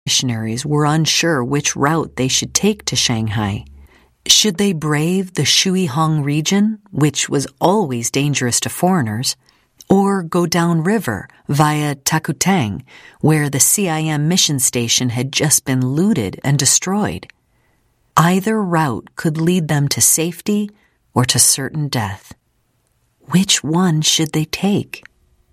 missionaries were unsure which route they should take to Shanghai. Should they brave the Shuihong region, which was always dangerous to foreigners, or go downriver via Takutang, where the CIM mission station had just been looted and destroyed? Either route could lead them to safety or to certain death. Which one should they take?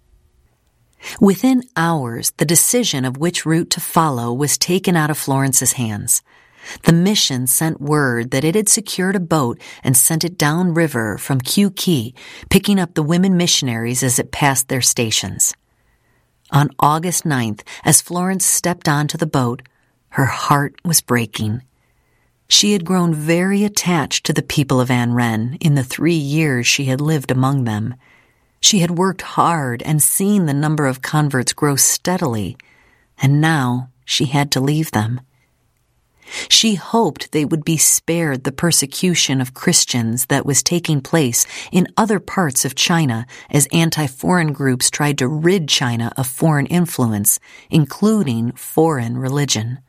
Within hours, the decision of which route to follow was taken out of Florence's hands. The mission sent word that it had secured a boat and sent it downriver from Q-Key, picking up the women missionaries as it passed their stations. On August 9th, as Florence stepped onto the boat, her heart was breaking. She had grown very attached to the people of An Ren in the 3 years she had lived among them. She had worked hard and seen the number of converts grow steadily, and now she had to leave them. She hoped they would be spared the persecution of Christians that was taking place in other parts of China as anti-foreign groups tried to rid China of foreign influence, including foreign religion.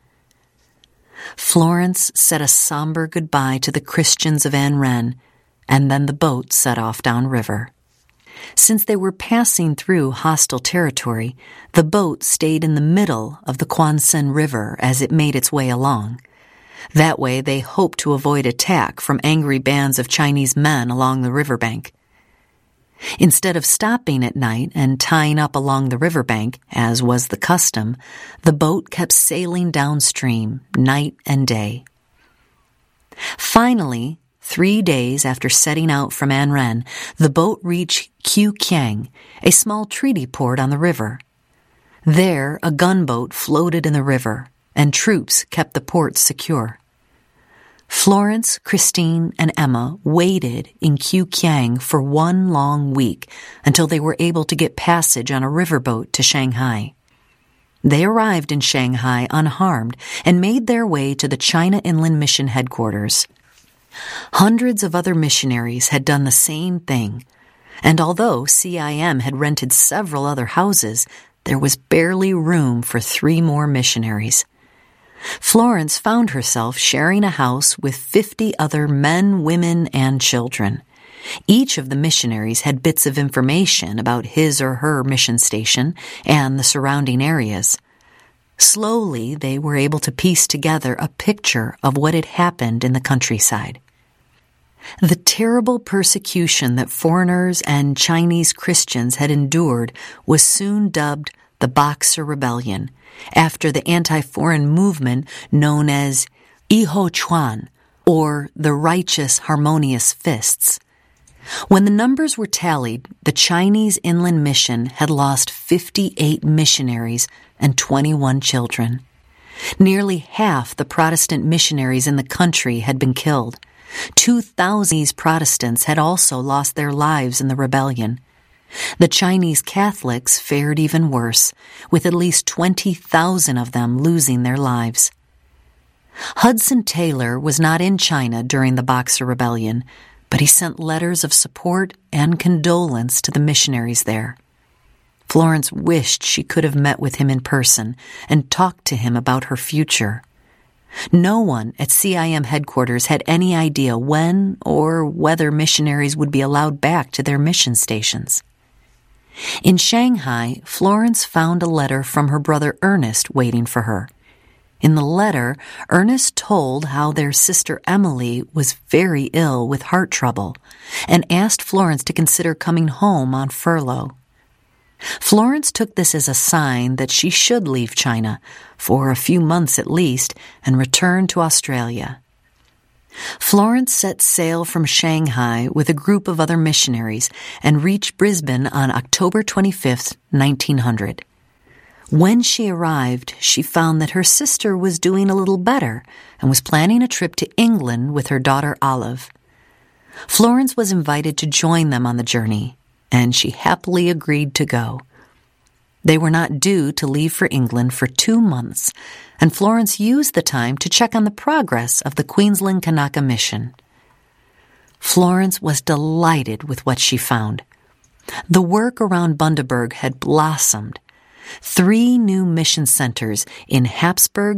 Florence said a somber goodbye to the Christians of An Ren, and then the boat set off downriver. Since they were passing through hostile territory, the boat stayed in the middle of the Quansen River as it made its way along. That way they hoped to avoid attack from angry bands of Chinese men along the riverbank. Instead of stopping at night and tying up along the riverbank, as was the custom, the boat kept sailing downstream night and day. Finally, 3 days after setting out from An Ren, the boat reached Qiuqiang, a small treaty port on the river. There, a gunboat floated in the river, and troops kept the port secure. Florence, Christine, and Emma waited in Qiuqiang for 1 long week until they were able to get passage on a riverboat to Shanghai. They arrived in Shanghai unharmed and made their way to the China Inland Mission headquarters. Hundreds of other missionaries had done the same thing, and although CIM had rented several other houses, there was barely room for 3 more missionaries. Florence found herself sharing a house with 50 other men, women, and children. Each of the missionaries had bits of information about his or her mission station and the surrounding areas. Slowly, they were able to piece together a picture of what had happened in the countryside. The terrible persecution that foreigners and Chinese Christians had endured was soon dubbed the Boxer Rebellion, after the anti-foreign movement known as Yiho Chuan, or the Righteous Harmonious Fists. When the numbers were tallied, the Chinese Inland Mission had lost 58 missionaries and 21 children. Nearly half the Protestant missionaries in the country had been killed. 2,000 Protestants had also lost their lives in the rebellion. The Chinese Catholics fared even worse, with at least 20,000 of them losing their lives. Hudson Taylor was not in China during the Boxer Rebellion, but he sent letters of support and condolence to the missionaries there. Florence wished she could have met with him in person and talked to him about her future. No one at CIM headquarters had any idea when or whether missionaries would be allowed back to their mission stations. In Shanghai, Florence found a letter from her brother Ernest waiting for her. In the letter, Ernest told how their sister Emily was very ill with heart trouble and asked Florence to consider coming home on furlough. Florence took this as a sign that she should leave China, for a few months at least, and return to Australia. Florence set sail from Shanghai with a group of other missionaries and reached Brisbane on October 25, 1900. When she arrived, she found that her sister was doing a little better and was planning a trip to England with her daughter Olive. Florence was invited to join them on the journey, and she happily agreed to go. They were not due to leave for England for 2 months, and Florence used the time to check on the progress of the Queensland Kanaka mission. Florence was delighted with what she found. The work around Bundaberg had blossomed. 3 new mission centers in Hapsburg